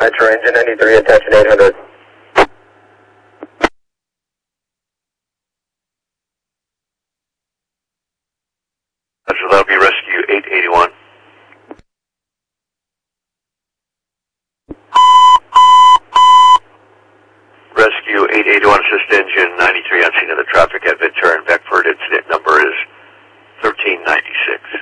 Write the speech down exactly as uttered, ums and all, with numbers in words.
Metro engine ninety-three, attention eight hundred. So that'll be rescue eight eighty-one. Rescue eight eighty-one, assist engine ninety-three on scene of the traffic at Ventura and Beckford. Incident number is thirteen ninety-six.